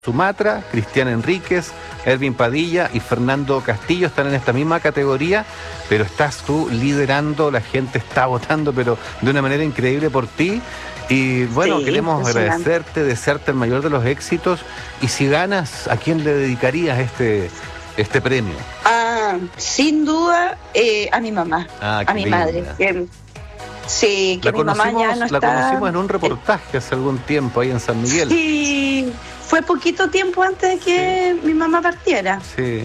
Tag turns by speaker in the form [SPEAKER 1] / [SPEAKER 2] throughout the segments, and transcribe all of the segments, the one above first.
[SPEAKER 1] Sumatra, Cristian Enríquez, Ervin Padilla y Fernando Castillo están en esta misma categoría, pero estás tú liderando, la gente está votando, pero de una manera increíble por ti. Y bueno,
[SPEAKER 2] Sí,
[SPEAKER 1] queremos
[SPEAKER 2] impresionante.
[SPEAKER 1] agradecerte, desearte el mayor de los éxitos. Y si ganas, ¿a quién le dedicarías este premio?
[SPEAKER 2] Sin duda, a mi mamá,
[SPEAKER 1] Ah,
[SPEAKER 2] a
[SPEAKER 1] qué
[SPEAKER 2] mi
[SPEAKER 1] linda.
[SPEAKER 2] madre. Sí, que mi mamá ya no
[SPEAKER 1] La
[SPEAKER 2] está.
[SPEAKER 1] conocimos en un reportaje hace algún tiempo ahí en San Miguel.
[SPEAKER 2] Sí, fue poquito tiempo antes de que mi mamá partiera.
[SPEAKER 1] Sí.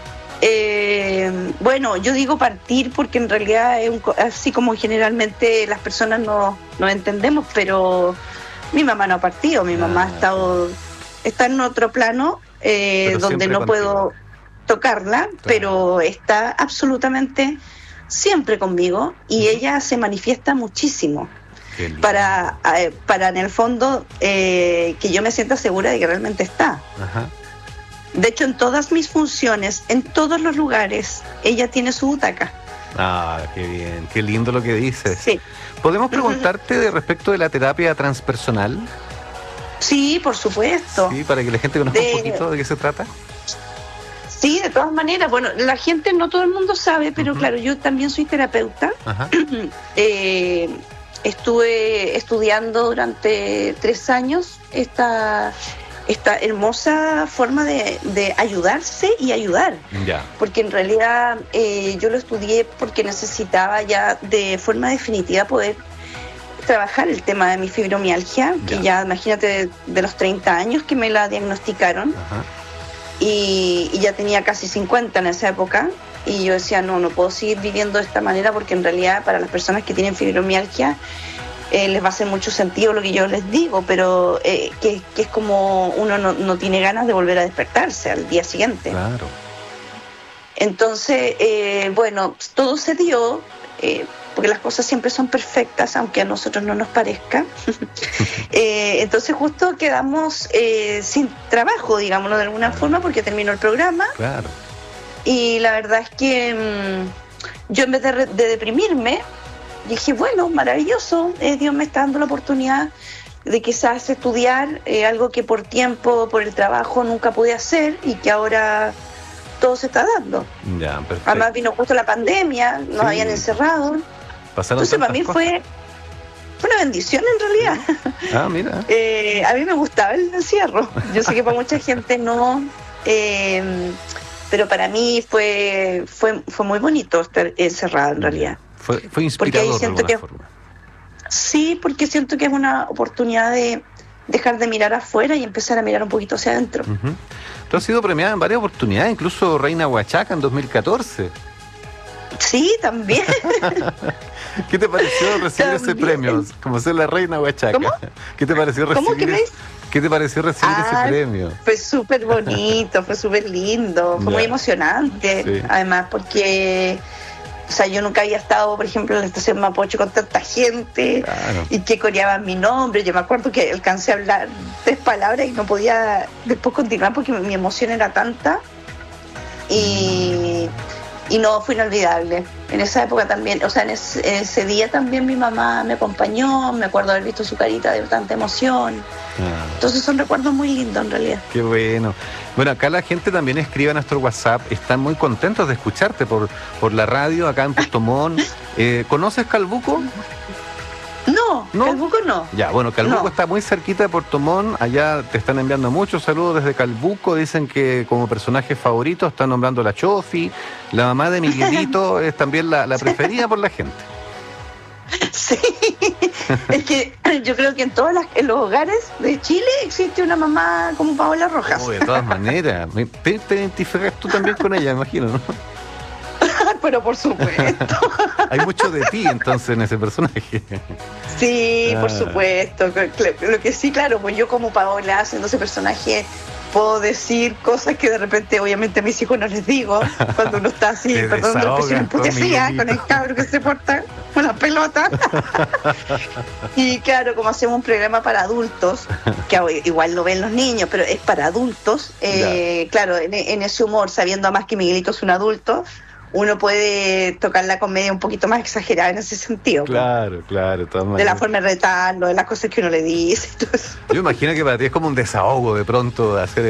[SPEAKER 2] Bueno, yo digo partir porque en realidad es así como generalmente las personas no entendemos, pero mi mamá no ha partido, mi mamá está en otro plano
[SPEAKER 1] Pero
[SPEAKER 2] donde
[SPEAKER 1] siempre
[SPEAKER 2] no puedo
[SPEAKER 1] contigo.
[SPEAKER 2] tocarla,
[SPEAKER 1] Claro.
[SPEAKER 2] pero está absolutamente siempre conmigo y ella se manifiesta muchísimo
[SPEAKER 1] Qué lindo.
[SPEAKER 2] para en el fondo que yo me sienta segura de que realmente está.
[SPEAKER 1] Ajá.
[SPEAKER 2] De hecho, en todas mis funciones, en todos los lugares, ella tiene su butaca.
[SPEAKER 1] Ah, qué bien, qué lindo lo que dices.
[SPEAKER 2] Sí,
[SPEAKER 1] ¿Podemos preguntarte de respecto de la terapia transpersonal?
[SPEAKER 2] sí, por supuesto.
[SPEAKER 1] Sí, para que la gente conozca un poquito de qué se trata.
[SPEAKER 2] Sí, de todas maneras. Bueno, la gente, no todo el mundo sabe, pero claro, yo también soy terapeuta.
[SPEAKER 1] Ajá.
[SPEAKER 2] Estuve estudiando durante 3 años esta hermosa forma de ayudarse y ayudar.
[SPEAKER 1] Ya.
[SPEAKER 2] Porque en realidad yo lo estudié porque necesitaba ya de forma definitiva poder trabajar el tema de mi fibromialgia,
[SPEAKER 1] Ya.
[SPEAKER 2] que ya imagínate de los 30 años que me la diagnosticaron.
[SPEAKER 1] Ajá.
[SPEAKER 2] Y ya tenía casi 50 en esa época, y yo decía, no puedo seguir viviendo de esta manera, porque en realidad para las personas que tienen fibromialgia les va a hacer mucho sentido lo que yo les digo, pero que es como uno no tiene ganas de volver a despertarse al día siguiente.
[SPEAKER 1] Claro.
[SPEAKER 2] Entonces, bueno, todo se dio, porque las cosas siempre son perfectas, aunque a nosotros no nos parezca. Entonces justo quedamos sin trabajo, digámoslo de alguna forma, porque terminó el programa.
[SPEAKER 1] Claro.
[SPEAKER 2] Y la verdad es que yo, en vez de deprimirme, dije, bueno, maravilloso, Dios me está dando la oportunidad de quizás estudiar algo que por tiempo, por el trabajo, nunca pude hacer, y que ahora todo se está dando.
[SPEAKER 1] Ya, perfecto.
[SPEAKER 2] Además vino justo la pandemia, nos
[SPEAKER 1] Sí.
[SPEAKER 2] habían encerrado.
[SPEAKER 1] Pasaron
[SPEAKER 2] Entonces para
[SPEAKER 1] tantas
[SPEAKER 2] mí
[SPEAKER 1] cosas.
[SPEAKER 2] fue una bendición en realidad.
[SPEAKER 1] Ah, mira.
[SPEAKER 2] A mí me gustaba el encierro. Yo sé que para mucha gente no, pero para mí fue muy bonito estar encerrada en realidad.
[SPEAKER 1] Fue
[SPEAKER 2] Porque ahí
[SPEAKER 1] inspirador de
[SPEAKER 2] siento
[SPEAKER 1] alguna
[SPEAKER 2] que
[SPEAKER 1] forma.
[SPEAKER 2] sí, porque siento que es una oportunidad de dejar de mirar afuera y empezar a mirar un poquito hacia adentro.
[SPEAKER 1] Ujú. Tú has sido premiada en varias oportunidades, incluso Reina Huachaca en 2014.
[SPEAKER 2] Sí, también.
[SPEAKER 1] ¿Qué te pareció recibir ese
[SPEAKER 2] También.
[SPEAKER 1] premio? Como ser la Reina Huachaca.
[SPEAKER 2] ¿Cómo?
[SPEAKER 1] ¿Qué te pareció recibir?
[SPEAKER 2] ¿Cómo que me dices?
[SPEAKER 1] ¿Qué te pareció recibir ese premio?
[SPEAKER 2] Fue súper bonito, fue súper lindo, fue
[SPEAKER 1] Ya.
[SPEAKER 2] muy emocionante,
[SPEAKER 1] Sí.
[SPEAKER 2] además porque, o sea, yo nunca había estado, por ejemplo, en la estación Mapocho con tanta gente,
[SPEAKER 1] Claro.
[SPEAKER 2] y que coreaban mi nombre. Yo me acuerdo que alcancé a hablar 3 palabras y no podía después continuar porque mi emoción era tanta, y no, fue inolvidable. En esa época también, o sea, en ese día también mi mamá me acompañó, me acuerdo haber visto su carita de tanta emoción.
[SPEAKER 1] Ah,
[SPEAKER 2] Entonces son recuerdos muy lindos en realidad.
[SPEAKER 1] qué bueno. Bueno, acá la gente también escribe a nuestro WhatsApp. Están muy contentos de escucharte por la radio acá en Puerto Montt. ¿Conoces Calbuco?
[SPEAKER 2] No, Calbuco no.
[SPEAKER 1] Ya, bueno, Calbuco
[SPEAKER 2] No.
[SPEAKER 1] está muy cerquita de Puerto Montt. Allá te están enviando muchos saludos desde Calbuco. Dicen que como personaje favorito están nombrando a la Chofi. La mamá de Miguelito es también la preferida por la gente.
[SPEAKER 2] Sí, es que yo creo que en los hogares de Chile existe una mamá como Paola Rojas.
[SPEAKER 1] Oh, de todas maneras. Te identificas tú también con ella, me imagino, ¿no?
[SPEAKER 2] Pero por supuesto.
[SPEAKER 1] Hay mucho de ti entonces en ese personaje.
[SPEAKER 2] Sí, por
[SPEAKER 1] Ah.
[SPEAKER 2] supuesto. Lo que sí, claro, pues yo como Paola, haciendo ese personaje, puedo decir cosas que de repente obviamente a mis hijos no les digo, cuando uno está así,
[SPEAKER 1] Te
[SPEAKER 2] perdón, de la expresión,
[SPEAKER 1] desahogas con
[SPEAKER 2] hipocresía,
[SPEAKER 1] Miguelito.
[SPEAKER 2] con el cabro que se porta con la pelota. Y claro, como hacemos un programa para adultos, que igual lo ven los niños, pero es para adultos, claro, en ese humor, sabiendo además que Miguelito es un adulto, uno puede tocar la comedia un poquito más exagerada en ese sentido.
[SPEAKER 1] Claro, de todas
[SPEAKER 2] De
[SPEAKER 1] maneras.
[SPEAKER 2] la forma de retarlo, de las cosas que uno le dice y todo eso.
[SPEAKER 1] Yo imagino que para ti es como un desahogo de pronto de hacer